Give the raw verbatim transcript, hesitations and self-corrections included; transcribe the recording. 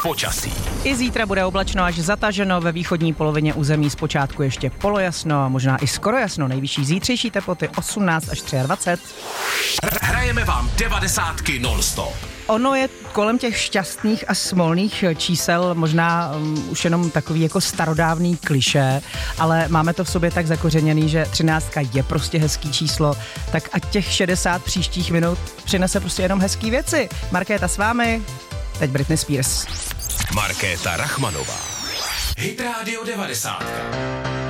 počasí. I zítra bude oblačno až zataženo, ve východní polovině území zpočátku ještě polojasno a možná i skoro jasno. Nejvyšší zítřejší teploty osmnáct až dvacet tři. Hrajeme vám devadesátky non-stop. Ono je kolem těch šťastných a smolných čísel možná um, už jenom takový jako starodávný klišé, ale máme to v sobě tak zakořeněný, že třináctka je prostě hezký číslo, tak ať těch šedesát příštích minut přinese prostě jenom hezký věci. Markéta s vámi, teď Britney Spears. Markéta Rachmanová. Hit Radio devadesátka.